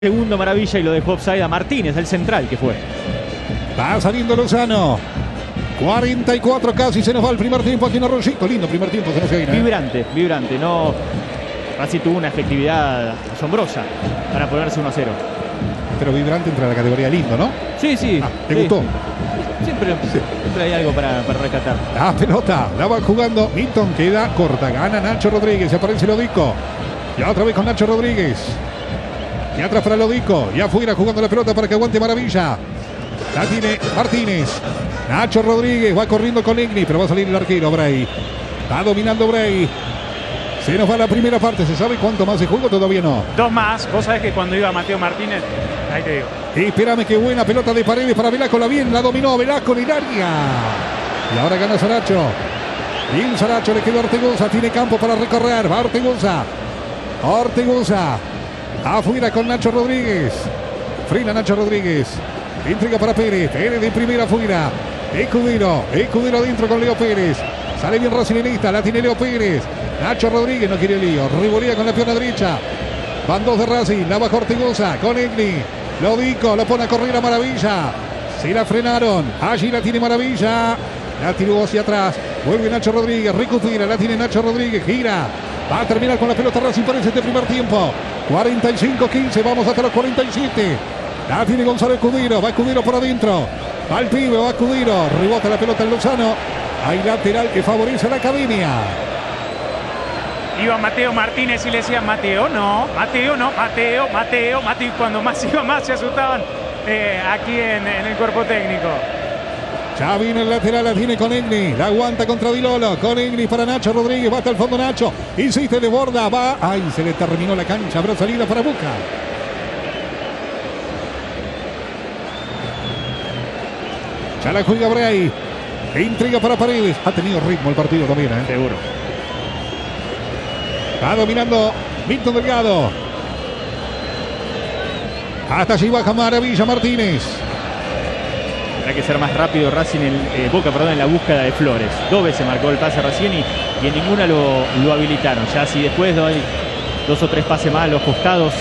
Segundo maravilla y lo dejó offside a Martínez, el central que fue. Va saliendo Lozano. 44 casi, se nos va el primer tiempo aquí en Arroyito. Lindo primer tiempo, se nos viene. Vibrante, vibrante. No, Racing tuvo una efectividad asombrosa para ponerse 1-0. Pero vibrante entre la categoría lindo, ¿no? Sí, sí. ¿Te sí. gustó? Siempre hay algo para rescatar. La pelota, la va jugando Milton, queda corta, gana Nacho Rodríguez, aparece Lodico. Y otra vez con Nacho Rodríguez. Y atrás para Lodico, y afuera jugando la pelota para que aguante Maravilla. La tiene Martínez. Nacho Rodríguez va corriendo con Igni, pero va a salir el arquero Bray. Está dominando Bray. Se nos va la primera parte. ¿Se sabe cuánto más de juego? Todavía no. Dos más. Vos sabés que cuando iba Mateo Martínez, ahí te digo. Y espérame, qué buena pelota de Paredes para Velasco. La bien, la dominó Velasco en el área. Y ahora gana Saracho. Bien Saracho, le quedó Ortegoza. Tiene campo para recorrer. Va Ortegoza. Ortegoza. Afuera con Nacho Rodríguez. Frena Nacho Rodríguez. Entrega para Pérez. Pérez de primera afuera. Escudero. Escudero adentro con Leo Pérez. Sale bien Racingista. La tiene Leo Pérez. Nacho Rodríguez no quiere lío. Rivolea con la pierna derecha. Van dos de Racing. La baja Ortegoza con Egni. Lodico. Lo pone a correr a Maravilla. Se la frenaron. Allí la tiene Maravilla. La tiró hacia atrás. Vuelve Nacho Rodríguez. Recupera. La tiene Nacho Rodríguez. Gira. Va a terminar con la pelota Racing por este primer tiempo. 45-15. Vamos hasta los 47. La tiene Gonzalo Escudero. Va Escudero por adentro. Va el pibe. Va Escudero. Rebota la pelota en Lozano. Hay lateral que favorece a la Academia. Iba Mateo Martínez y le decían Mateo, no, Mateo, no, Mateo, Mateo, Mateo. Y cuando más iba, más se asustaban aquí en el cuerpo técnico. Ya viene el lateral, la tiene con Egni. La aguanta contra Dilolo. Con Egni para Nacho Rodríguez. Va hasta el fondo Nacho. Insiste, de borda. Va. Ay, se le terminó la cancha. Habrá salida para Boca. Ya la juega Bray. Intriga para Paredes. Ha tenido ritmo el partido también, ¿eh? Seguro. Va dominando Milton Delgado. Hasta allí baja Maravilla Martínez. Tendrá que ser más rápido Racing Boca, en la búsqueda de Flores. Dos veces marcó el pase recién y en ninguna lo habilitaron. Ya si después doy dos o tres pases más a los costados,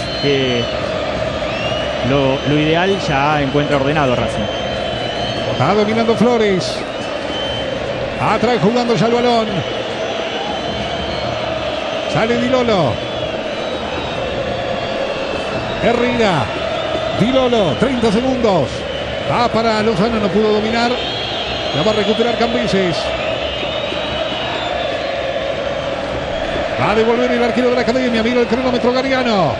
lo ideal ya encuentra ordenado Racing. Va dominando Flores. Atrás jugando ya el balón. Sale Dilolo. Herrera. Dilolo, 30 segundos. Va para Lozano, no pudo dominar. La va a recuperar Cambises. Va a devolver el arquero de la Academia. Mira el cronómetro Gariano.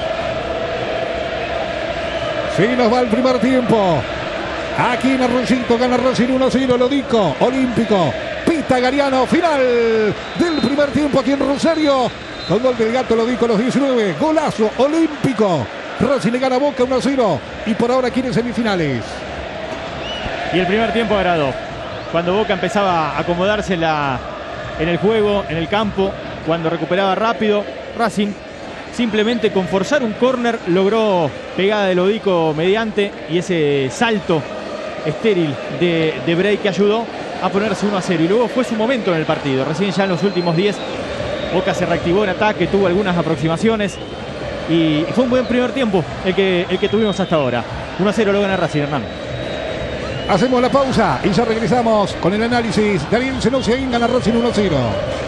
Sí, nos va el primer tiempo. Aquí en Arroyito gana Racing 1-0. Lodico, Olímpico. Pita Gariano, final del primer tiempo aquí en Rosario. Con gol del Gato Lodico a los 19. Golazo Olímpico. Racing le gana a Boca 1-0 y por ahora quiere semifinales. Y el primer tiempo agradó. Cuando Boca empezaba a acomodarse en el juego, en el campo, cuando recuperaba rápido, Racing simplemente con forzar un córner logró pegada de Lodico mediante y ese salto estéril de Bray que ayudó a ponerse 1-0. Y luego fue su momento en el partido. Recién ya en los últimos 10 Boca se reactivó en ataque, tuvo algunas aproximaciones. Y fue un buen primer tiempo el que tuvimos hasta ahora. 1-0 lo gana Racing, Hernán. Hacemos la pausa y ya regresamos con el análisis. Daniel Senosiaín gana Racing 1-0.